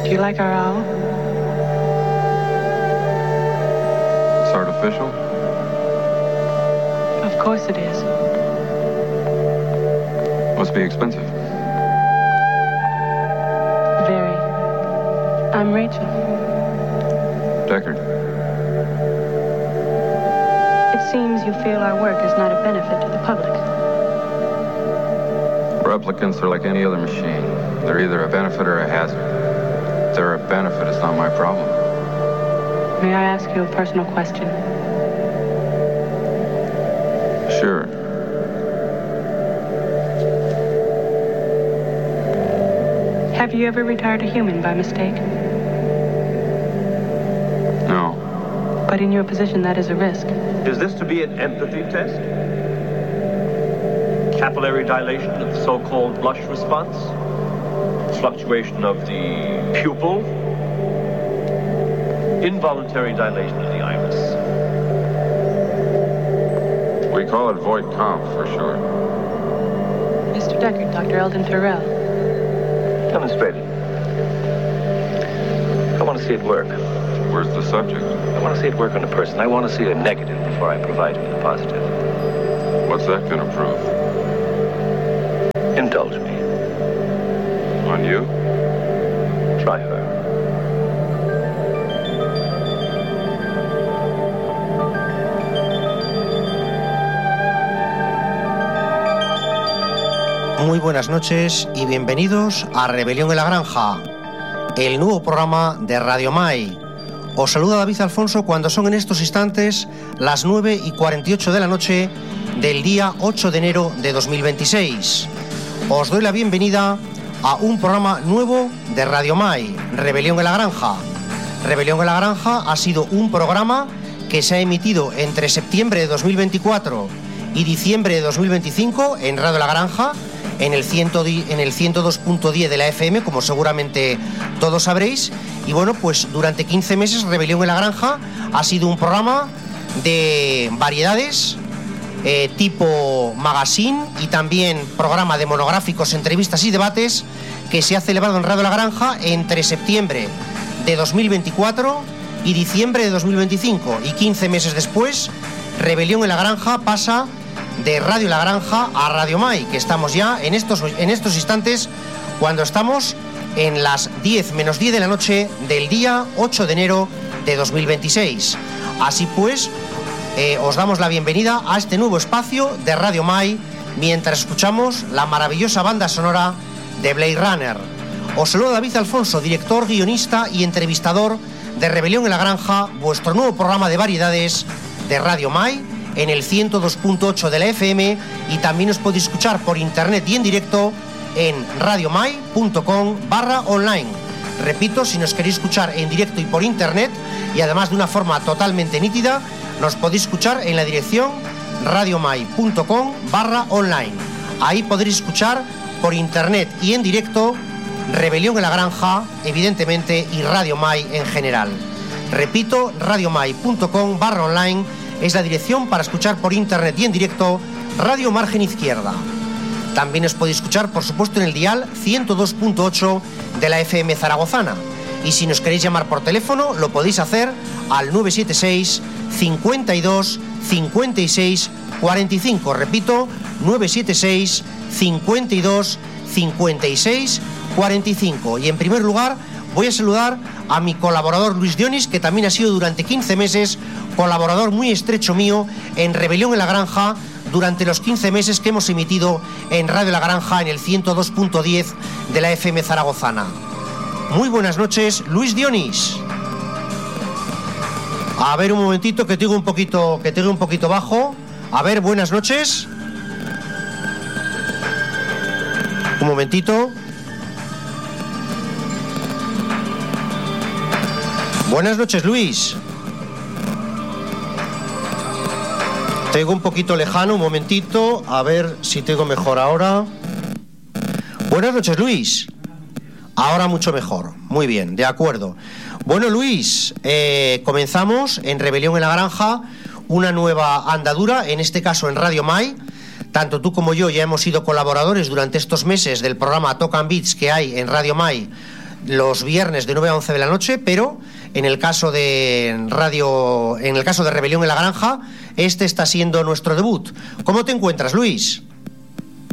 Do you like our owl? It's artificial? Of course it is. Must be expensive. Very. I'm Rachel. Deckard. It seems you feel our work is not a benefit to the public. Replicants are like any other machine. They're either a benefit or a hazard. If they're a benefit, it's not my problem. May I ask you a personal question? Sure. Have you ever retired a human by mistake? No. But in your position, that is a risk. Is this to be an empathy test? Capillary dilation of the so-called blush response? Fluctuation of the pupil? Involuntary dilation of the iris? We call it void comp for short. Mr. Deckard, Dr. Eldon Tyrrell. Demonstrate it. I want to see it work. Where's the subject? I want to see it work on a person. I want to see a negative before I provide him the positive. What's that going to prove? Indulge me. On you? Try her. Muy buenas noches y bienvenidos a Rebelión en la Granja, el nuevo programa de Radio Mai. Os saluda David Alfonso cuando son en estos instantes las 9:48 de la noche del día 8 de enero de 2026. Os doy la bienvenida a un programa nuevo de Radio Mai, Rebelión en la Granja. Rebelión en la Granja ha sido un programa que se ha emitido entre septiembre de 2024 y diciembre de 2025 en Radio La Granja, en el 102.10 de la FM, como seguramente todos sabréis. Y bueno, pues durante 15 meses Rebelión en la Granja ha sido un programa de variedades, tipo magazine, y también programa de monográficos, entrevistas y debates, que se ha celebrado en Radio La Granja entre septiembre de 2024 y diciembre de 2025. Y 15 meses después, Rebelión en la Granja pasa de Radio La Granja a Radio Mai, que estamos ya en estos instantes, cuando estamos en las 10 menos 10 de la noche del día 8 de enero de 2026. Así pues, os damos la bienvenida a este nuevo espacio de Radio Mai, mientras escuchamos la maravillosa banda sonora de Blade Runner. Os saluda David Alfonso, director, guionista y entrevistador de Rebelión en la Granja, vuestro nuevo programa de variedades de Radio Mai, en el 102.8 de la FM, y también os podéis escuchar por internet y en directo en radiomai.com/online. Repito, si nos queréis escuchar en directo y por internet, y además de una forma totalmente nítida, nos podéis escuchar en la dirección radiomai.com/online. Ahí podréis escuchar por internet y en directo Rebelión en la Granja, evidentemente, y Radio Mai en general. Repito, radiomai.com/online es la dirección para escuchar por internet y en directo Radio Margen Izquierda. También os podéis escuchar, por supuesto, en el dial 102.8 de la FM zaragozana. Y si nos queréis llamar por teléfono, lo podéis hacer al 976 52 56 45. Repito, 976 52 56 45. Y en primer lugar, voy a saludar a mi colaborador Luis Dionis, que también ha sido durante 15 meses colaborador muy estrecho mío en Rebelión en la Granja durante los 15 meses que hemos emitido en Radio La Granja en el 102.10 de la FM zaragozana. Muy buenas noches, Luis Dionis. A ver, un momentito, que tengo un poquito bajo. A ver, buenas noches. Un momentito. Buenas noches, Luis. Tengo un poquito lejano, un momentito, a ver si tengo mejor ahora. Buenas noches, Luis. Ahora mucho mejor. Muy bien, de acuerdo. Bueno, Luis, comenzamos en Rebelión en la Granja una nueva andadura, en este caso en Radio Mai. Tanto tú como yo ya hemos sido colaboradores durante estos meses del programa Talk and Beats que hay en Radio Mai los viernes de 9 a 11 de la noche, pero en el caso de Rebelión en la Granja, este está siendo nuestro debut. ¿Cómo te encuentras, Luis?